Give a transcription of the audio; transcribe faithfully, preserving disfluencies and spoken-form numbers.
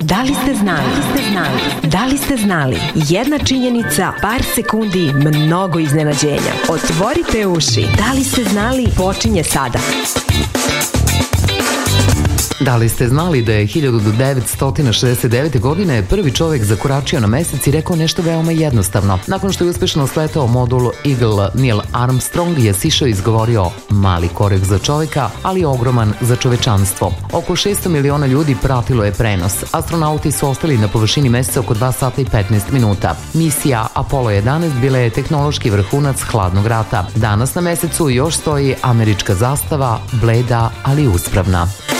Da li ste znali? Da li ste znali? Da li ste znali? Jedna činjenica, par sekundi, mnogo iznenađenja. Otvorite uši. Da li ste znali? Počinje sada. Da li ste znali da je hiljadu devetsto šezdeset devete. godine prvi čovjek zakoračio na mesec i rekao nešto veoma jednostavno? Nakon što je uspešno sletao modul Eagle, Neil Armstrong je sišao i izgovorio mali korak za čovjeka, ali ogroman za čovečanstvo. Oko šesto miliona ljudi pratilo je prenos. Astronauti su ostali na površini meseca oko dva sata i petnaest minuta. Misija Apollo jedanaest bila je tehnološki vrhunac hladnog rata. Danas na mesecu još stoji američka zastava, bleda ali uspravna.